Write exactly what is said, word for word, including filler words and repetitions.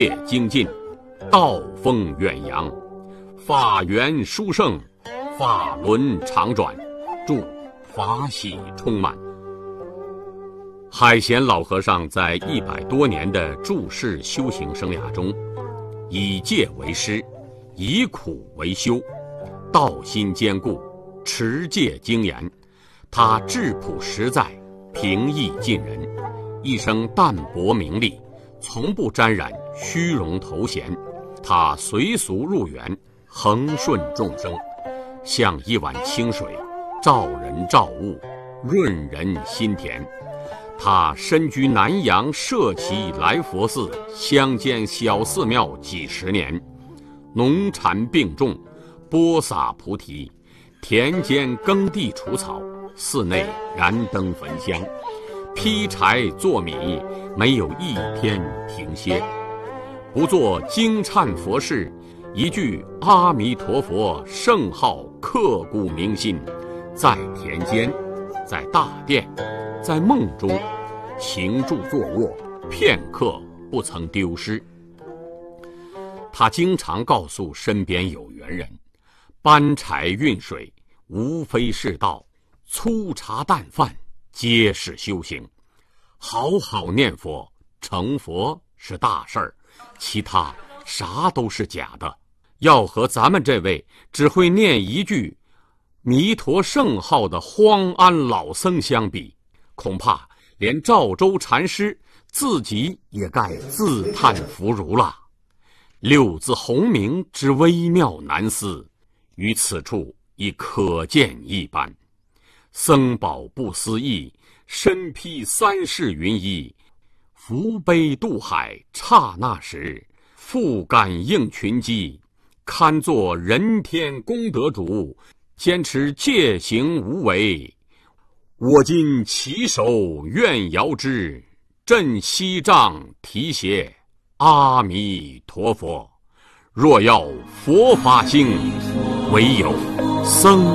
业精进，道风远扬，法源殊胜，法轮常转，祝法喜充满。海贤老和尚在一百多年的住世修行生涯中，以戒为师，以苦为修，道心坚固，持戒精严。他质朴实在，平易近人，一生淡泊名利，从不沾染虚荣头衔。他随俗入园，恒顺众生，像一碗清水，照人照物，润人心田。他身居南阳社稷来佛寺乡间小寺庙几十年，农禅并种，播撒菩提，田间耕地除草，寺内燃灯焚香，劈柴做米，没有一天停歇。不做惊忏佛事，一句阿弥陀佛圣号刻骨铭心，在田间，在大殿，在梦中，行住坐卧，片刻不曾丢失。他经常告诉身边有缘人，搬柴运水无非是道，粗茶淡饭皆是修行。好好念佛，成佛是大事儿，其他啥都是假的。要和咱们这位只会念一句弥陀圣号的荒安老僧相比，恐怕连赵州禅师自己也该自叹弗如了。六字洪名之微妙难思，于此处已可见一斑。僧宝不思议，身披三世云衣，扶悲渡海刹那时，复感应群机，堪作人天功德主，坚持戒行无为。我今起手愿遥之，振西杖提携阿弥陀佛。若要佛法兴，唯有僧